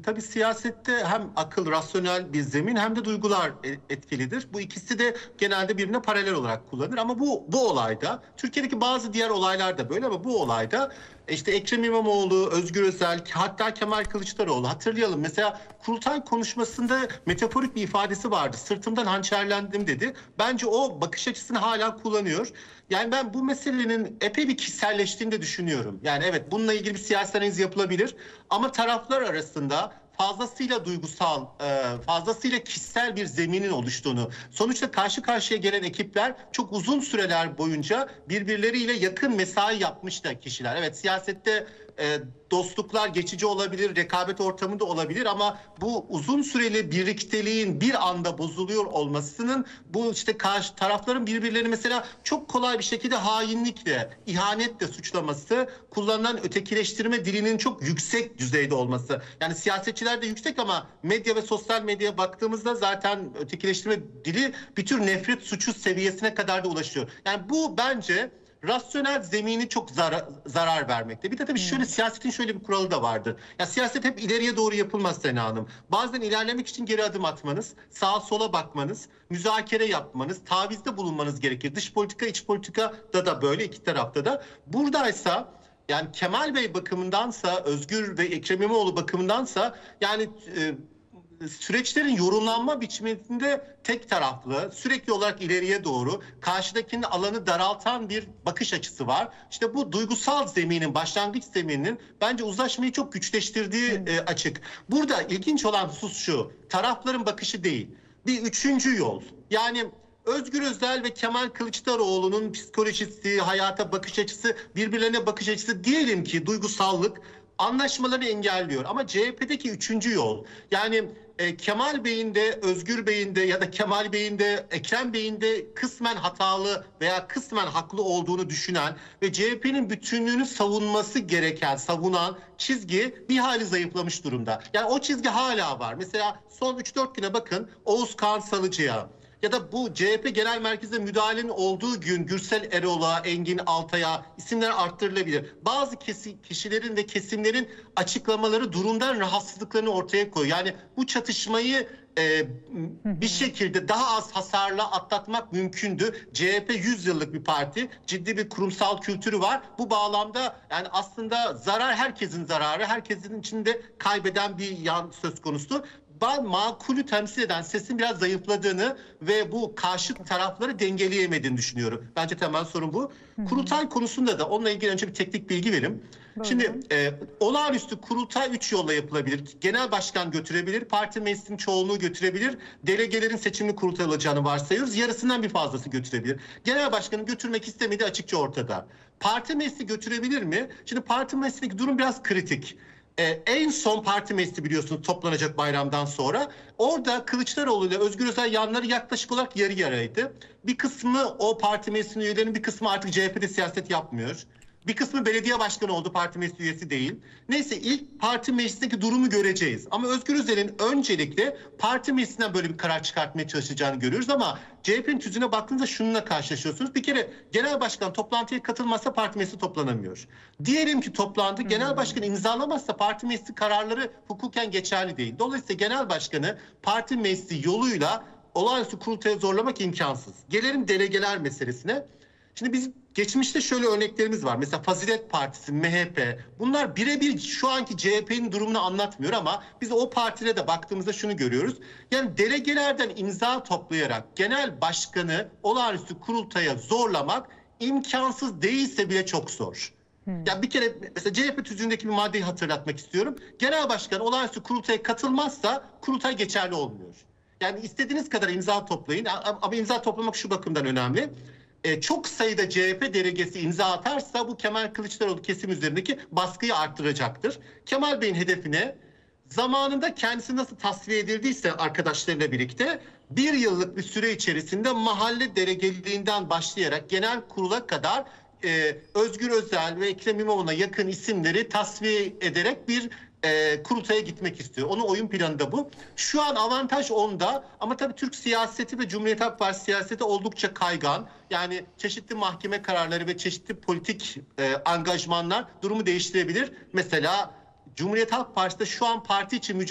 Tabii siyasette hem akıl, rasyonel bir zemin hem de duygular etkilidir. Bu ikisi de genelde birbirine paralel olarak kullanılır. Ama bu olayda, Türkiye'deki bazı diğer olaylar da böyle ama bu olayda işte Ekrem İmamoğlu, Özgür Özel, hatta Kemal Kılıçdaroğlu hatırlayalım. Mesela kurultay konuşmasında metaforik bir ifadesi vardı. Sırtımdan hançerlendim dedi. Bence o bakış açısını hala kullanıyor. Yani ben bu meselenin epey bir kişiselleştiğini de düşünüyorum. Yani evet, bununla ilgili bir siyasi analiz yapılabilir. Ama taraflar arasında fazlasıyla duygusal, fazlasıyla kişisel bir zeminin oluştuğunu, sonuçta karşı karşıya gelen ekipler çok uzun süreler boyunca birbirleriyle yakın mesai yapmış da kişiler. Evet, siyasette dostluklar geçici olabilir, rekabet ortamında olabilir ama bu uzun süreli birlikteliğin bir anda bozuluyor olmasının, bu işte karşı tarafların birbirlerini mesela çok kolay bir şekilde hainlikle, ihanetle suçlaması, kullanılan ötekileştirme dilinin çok yüksek düzeyde olması. Yani siyasetçiler de yüksek ama medya ve sosyal medyaya baktığımızda zaten ötekileştirme dili bir tür nefret suçu seviyesine kadar da ulaşıyor. Yani bu bence rasyonel zemini çok zarar vermekte. Bir de tabii şöyle, siyasetin şöyle bir kuralı da vardır. Ya siyaset hep ileriye doğru yapılmaz Sena Hanım. Bazen ilerlemek için geri adım atmanız, sağa sola bakmanız, müzakere yapmanız, tavizde bulunmanız gerekir. Dış politika, iç politika da böyle, iki tarafta da. Buradaysa yani Kemal Bey bakımındansa, Özgür ve Ekrem İmamoğlu bakımındansa yani süreçlerin yorumlanma biçiminde tek taraflı, sürekli olarak ileriye doğru, karşıdakinin alanı daraltan bir bakış açısı var. İşte bu duygusal zeminin, başlangıç zemininin bence uzlaşmayı çok güçleştirdiği açık. Burada ilginç olan husus şu: tarafların bakışı değil, bir üçüncü yol. Yani Özgür Özel ve Kemal Kılıçdaroğlu'nun psikolojisi, hayata bakış açısı, birbirlerine bakış açısı, diyelim ki duygusallık anlaşmaları engelliyor. Ama CHP'deki üçüncü yol, yani Kemal Bey'in de, Özgür Bey'in de ya da Kemal Bey'in de, Ekrem Bey'in de kısmen hatalı veya kısmen haklı olduğunu düşünen ve CHP'nin bütünlüğünü savunması gereken, savunan çizgi bir hali zayıflamış durumda. Yani o çizgi hala var. Mesela son 3-4 güne bakın, Oğuzkan Salıcı'ya ya da bu CHP Genel Merkez'de müdahalenin olduğu gün Gürsel Erol'a, Engin Altay'a isimler arttırılabilir. Bazı kişilerin ve kesimlerin açıklamaları durumdan rahatsızlıklarını ortaya koyuyor. Yani bu çatışmayı bir şekilde daha az hasarla atlatmak mümkündü. CHP 100 yıllık bir parti, ciddi bir kurumsal kültürü var. Bu bağlamda yani aslında zarar herkesin zararı, herkesin içinde kaybeden bir yan söz konusu. Ben makulü temsil eden sesin biraz zayıfladığını ve bu karşı tarafları dengeleyemediğini düşünüyorum. Bence temel sorun bu. Kurultay konusunda da onunla ilgili önce bir teknik bilgi vereyim. Şimdi olağanüstü kurultay 3 yolla yapılabilir. Genel başkan götürebilir, parti meclisinin çoğunluğu götürebilir, delegelerin seçimli kurultay olacağını varsayıyoruz. Yarısından bir fazlası götürebilir. Genel başkanın götürmek istemediği açıkça ortada. Parti meclisi götürebilir mi? Şimdi parti meclisindeki durum biraz kritik. En son parti meclisi biliyorsunuz toplanacak bayramdan sonra. Orada Kılıçdaroğlu ile Özgür Özel yanları yaklaşık olarak yarı yarıydı. Bir kısmı o parti meclisinin üyelerinin, bir kısmı artık CHP'de siyaset yapmıyor. Bir kısmı belediye başkanı oldu, parti meclis üyesi değil. Neyse, ilk parti meclisindeki durumu göreceğiz. Ama Özgür Özel'in öncelikle parti meclisinden böyle bir karar çıkartmaya çalışacağını görüyoruz ama CHP'nin tüzüğüne baktığınızda şununla karşılaşıyorsunuz. Bir kere genel başkan toplantıya katılmazsa parti meclisi toplanamıyor. Diyelim ki toplandı, genel başkan imzalamazsa parti meclisi kararları hukuken geçerli değil. Dolayısıyla genel başkanı parti meclisi yoluyla olağanüstü kurultaya zorlamak imkansız. Gelelim delegeler meselesine. Şimdi biz geçmişte şöyle örneklerimiz var. Mesela Fazilet Partisi, MHP. Bunlar birebir şu anki CHP'nin durumunu anlatmıyor ama biz o partilere de baktığımızda şunu görüyoruz. Yani delegelerden imza toplayarak genel başkanı olağanüstü kurultaya zorlamak imkansız değilse bile çok zor. Ya bir kere mesela CHP tüzüğündeki bir maddeyi hatırlatmak istiyorum. Genel başkan olağanüstü kurultaya katılmazsa kurultay geçerli olmuyor. Yani istediğiniz kadar imza toplayın ama imza toplamak şu bakımdan önemli. Çok sayıda CHP delegesi imza atarsa bu Kemal Kılıçdaroğlu kesim üzerindeki baskıyı arttıracaktır. Kemal Bey'in hedefine zamanında kendisi nasıl tasfiye edildiyse arkadaşlarıyla birlikte bir yıllık bir süre içerisinde mahalle delegeliliğinden başlayarak genel kurula kadar Özgür Özel ve Ekrem İmamoğlu'na yakın isimleri tasfiye ederek bir kurultaya gitmek istiyor. Onun oyun planı da bu. Şu an avantaj onda ama tabii Türk siyaseti ve Cumhuriyet Halk Partisi siyaseti oldukça kaygan. Yani çeşitli mahkeme kararları ve çeşitli politik angajmanlar durumu değiştirebilir. Mesela Cumhuriyet Halk Partisi'de şu an parti için mücadele